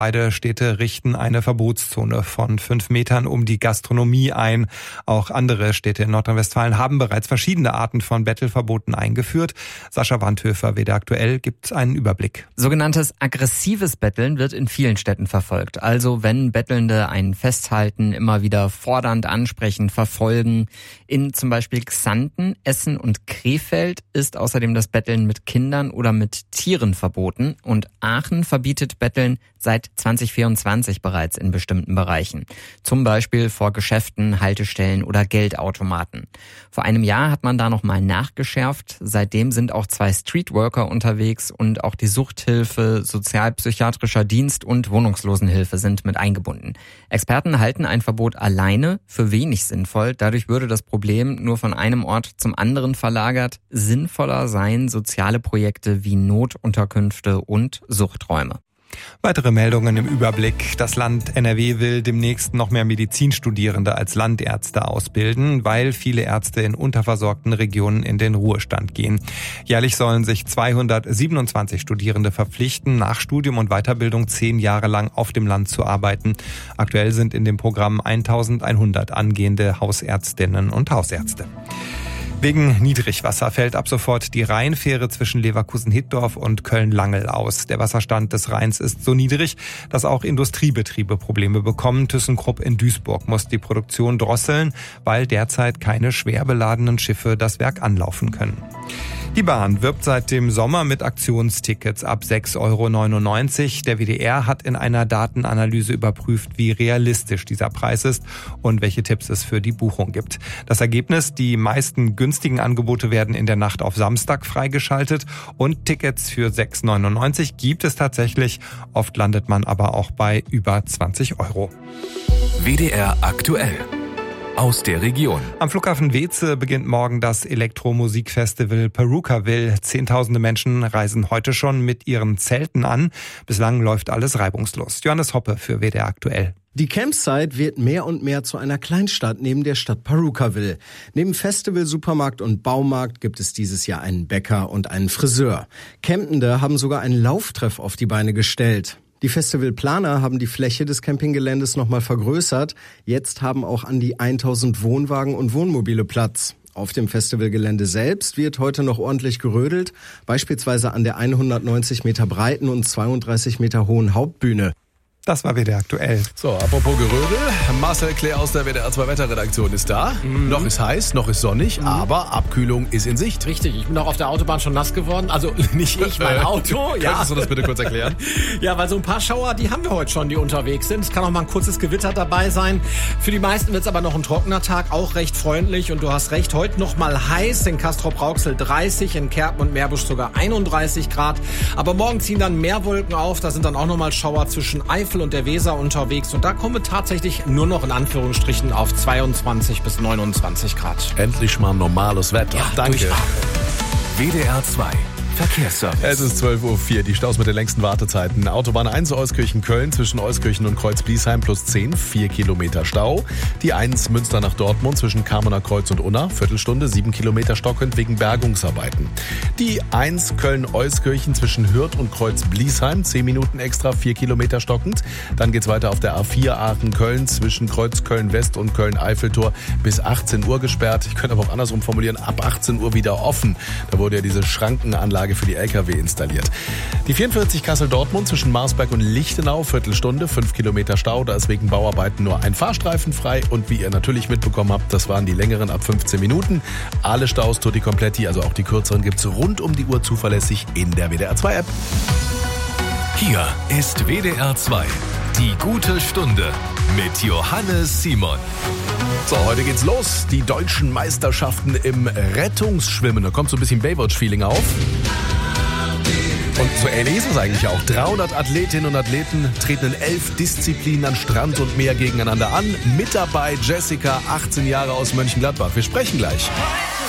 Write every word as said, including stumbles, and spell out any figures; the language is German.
Beide Städte richten eine Verbotszone von fünf Metern um die Gastronomie ein. Auch andere Städte in Nordrhein-Westfalen haben bereits verschiedene Arten von Bettelverboten eingeführt. Sascha Wandhöfer, W D R aktuell, gibt einen Überblick. Sogenanntes aggressives Betteln wird in vielen Städten verfolgt. Also wenn Bettelnde einen festhalten, immer wieder fordernd ansprechen, verfolgen. In zum Beispiel Xanten, Essen und Krefeld ist außerdem das Betteln mit Kindern oder mit Tieren verboten. Und Aachen verbietet Betteln seit zwanzig vierundzwanzig bereits in bestimmten Bereichen. Zum Beispiel vor Geschäften, Haltestellen oder Geldautomaten. Vor einem Jahr hat man da nochmal nachgeschärft. Seitdem sind auch zwei Streetworker unterwegs und auch die Suchthilfe, sozialpsychiatrischer Dienst und Wohnungslosenhilfe sind mit eingebunden. Experten halten ein Verbot alleine für wenig sinnvoll. Dadurch würde das Problem nur von einem Ort zum anderen verlagert. Sinnvoller seien soziale Projekte wie Notunterkünfte und Suchträume. Weitere Meldungen im Überblick. Das Land N R W will demnächst noch mehr Medizinstudierende als Landärzte ausbilden, weil viele Ärzte in unterversorgten Regionen in den Ruhestand gehen. Jährlich sollen sich zweihundertsiebenundzwanzig Studierende verpflichten, nach Studium und Weiterbildung zehn Jahre lang auf dem Land zu arbeiten. Aktuell sind in dem Programm eintausendeinhundert angehende Hausärztinnen und Hausärzte. Wegen Niedrigwasser fällt ab sofort die Rheinfähre zwischen Leverkusen-Hittorf und Köln-Langel aus. Der Wasserstand des Rheins ist so niedrig, dass auch Industriebetriebe Probleme bekommen. ThyssenKrupp in Duisburg muss die Produktion drosseln, weil derzeit keine schwer beladenen Schiffe das Werk anlaufen können. Die Bahn wirbt seit dem Sommer mit Aktionstickets ab sechs Euro neunundneunzig. Der W D R hat in einer Datenanalyse überprüft, wie realistisch dieser Preis ist und welche Tipps es für die Buchung gibt. Das Ergebnis: Die meisten günstigen Angebote werden in der Nacht auf Samstag freigeschaltet und Tickets für sechs Euro neunundneunzig gibt es tatsächlich. Oft landet man aber auch bei über zwanzig Euro. W D R aktuell. Aus der Region. Am Flughafen Weeze beginnt morgen das Elektromusikfestival Perukaville. Zehntausende Menschen reisen heute schon mit ihren Zelten an. Bislang läuft alles reibungslos. Johannes Hoppe für W D R aktuell. Die Campsite wird mehr und mehr zu einer Kleinstadt neben der Stadt Perukaville. Neben Festival, Supermarkt und Baumarkt gibt es dieses Jahr einen Bäcker und einen Friseur. Campende haben sogar einen Lauftreff auf die Beine gestellt. Die Festivalplaner haben die Fläche des Campinggeländes nochmal vergrößert. Jetzt haben auch an die tausend Wohnwagen und Wohnmobile Platz. Auf dem Festivalgelände selbst wird heute noch ordentlich gerödelt, beispielsweise an der hundertneunzig Meter breiten und zweiunddreißig Meter hohen Hauptbühne. Das war W D R aktuell. So, apropos Gerödel, Marcel Claire aus der W D R zwei Wetterredaktion ist da. Mhm. Noch ist heiß, noch ist sonnig, mhm. aber Abkühlung ist in Sicht. Richtig, ich bin auch auf der Autobahn schon nass geworden. Also nicht ich, mein Auto. Ja. Könntest du das bitte kurz erklären? Ja, weil so ein paar Schauer, die haben wir heute schon, die unterwegs sind. Es kann auch mal ein kurzes Gewitter dabei sein. Für die meisten wird es aber noch ein trockener Tag, auch recht freundlich. Und du hast recht, heute noch mal heiß. In Castrop-Rauxel dreißig, in Kerpen und Meerbusch sogar einunddreißig Grad. Aber morgen ziehen dann mehr Wolken auf. Da sind dann auch noch mal Schauer zwischen Eifel und der Weser unterwegs und da kommen wir tatsächlich nur noch in Anführungsstrichen auf zweiundzwanzig bis neunundzwanzig Grad. Endlich mal normales Wetter. Ja, danke. W D R zwei Verkehrsservice. Es ist zwölf Uhr vier, die Staus mit den längsten Wartezeiten. Autobahn eins Euskirchen-Köln zwischen Euskirchen und Kreuz-Bliesheim plus zehn, vier Kilometer Stau. Die eins Münster nach Dortmund zwischen Kamener Kreuz und Unna, Viertelstunde, sieben Kilometer stockend wegen Bergungsarbeiten. Die eins Köln-Euskirchen zwischen Hürth und Kreuz-Bliesheim, zehn Minuten extra, vier Kilometer stockend. Dann geht's weiter auf der A vier Aachen-Köln zwischen Kreuz Köln-West und Köln-Eiffeltor bis achtzehn Uhr gesperrt. Ich könnte aber auch andersrum formulieren, ab achtzehn Uhr wieder offen. Da wurde ja diese Schrankenanlage für die L K W installiert. Die vierundvierzig Kassel-Dortmund zwischen Marsberg und Lichtenau, Viertelstunde, fünf Kilometer Stau. Da ist wegen Bauarbeiten nur ein Fahrstreifen frei. Und wie ihr natürlich mitbekommen habt, das waren die längeren ab fünfzehn Minuten. Alle Staus tutti kompletti, also auch die kürzeren, gibt's rund um die Uhr zuverlässig in der W D R zwei App. Hier ist W D R zwei. Die gute Stunde mit Johannes Simon. So, heute geht's los. Die deutschen Meisterschaften im Rettungsschwimmen. Da kommt so ein bisschen Baywatch-Feeling auf. Und so ähnlich ist es eigentlich auch. dreihundert Athletinnen und Athleten treten in elf Disziplinen an Strand und Meer gegeneinander an. Mit dabei Jessica, achtzehn Jahre aus Mönchengladbach. Wir sprechen gleich.